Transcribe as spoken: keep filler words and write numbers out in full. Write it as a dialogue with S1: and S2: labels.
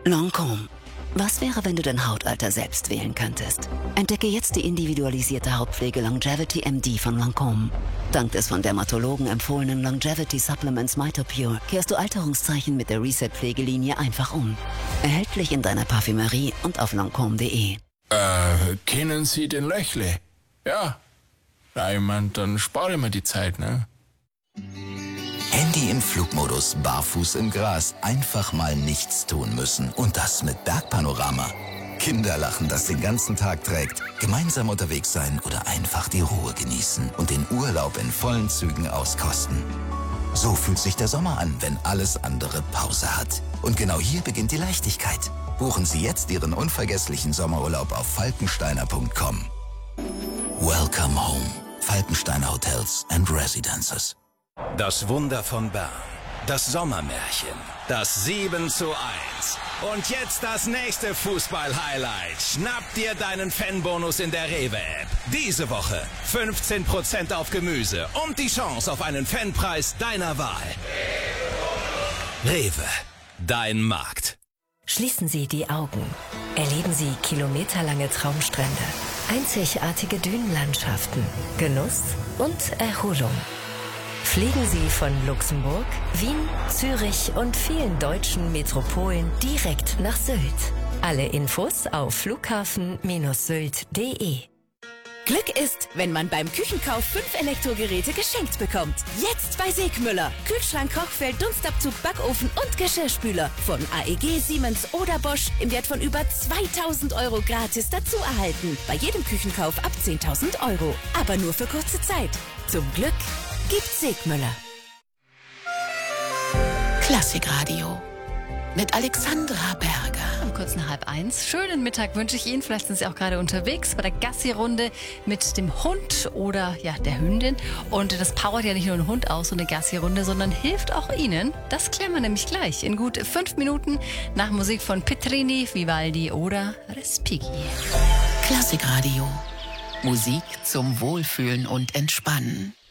S1: Lancôme. Was wäre, wenn du dein Hautalter selbst wählen könntest? Entdecke jetzt die individualisierte Hautpflege Longevity M D von Lancôme. Dank des von Dermatologen empfohlenen Longevity Supplements MitoPure kehrst du Alterungszeichen mit der Reset-Pflegelinie einfach um. Erhältlich in deiner Parfümerie und auf lancôme punkt de.
S2: Äh, kennen Sie den Löchle? Ja. Ja, ich mein, dann spare ich mir die Zeit, ne?
S3: Handy im Flugmodus, barfuß im Gras, einfach mal nichts tun müssen. Und das mit Bergpanorama. Kinderlachen, das den ganzen Tag trägt. Gemeinsam unterwegs sein oder einfach die Ruhe genießen und den Urlaub in vollen Zügen auskosten. So fühlt sich der Sommer an, wenn alles andere Pause hat. Und genau hier beginnt die Leichtigkeit. Buchen Sie jetzt Ihren unvergesslichen Sommerurlaub auf falkensteiner punkt com. Welcome home. Falkensteiner Hotels and Residences.
S4: Das Wunder von Bern. Das Sommermärchen. Das sieben zu eins. Und jetzt das nächste Fußball-Highlight. Schnapp dir deinen Fanbonus in der Rewe-App. Diese Woche fünfzehn Prozent auf Gemüse und die Chance auf einen Fanpreis deiner Wahl. Rewe. Dein Markt.
S5: Schließen Sie die Augen. Erleben Sie kilometerlange Traumstrände, einzigartige Dünenlandschaften, Genuss und Erholung. Fliegen Sie von Luxemburg, Wien, Zürich und vielen deutschen Metropolen direkt nach Sylt. Alle Infos auf flughafen Sylt punkt de.
S6: Glück ist, wenn man beim Küchenkauf fünf Elektrogeräte geschenkt bekommt. Jetzt bei Segmüller. Kühlschrank, Kochfeld, Dunstabzug, Backofen und Geschirrspüler. Von A E G, Siemens oder Bosch im Wert von über zweitausend Euro gratis dazu erhalten. Bei jedem Küchenkauf ab zehntausend Euro. Aber nur für kurze Zeit. Zum Glück gibt's Segmüller.
S7: Klassikradio mit Alexandra Berger.
S8: Um kurz nach halb eins. Schönen Mittag wünsche ich Ihnen. Vielleicht sind Sie auch gerade unterwegs bei der Gassi-Runde mit dem Hund oder ja der Hündin. Und das powert ja nicht nur einen Hund aus, so eine Gassi-Runde, sondern hilft auch Ihnen. Das klären wir nämlich gleich in gut fünf Minuten nach Musik von Petrini, Vivaldi oder Respighi.
S7: Klassikradio. Musik zum Wohlfühlen und Entspannen.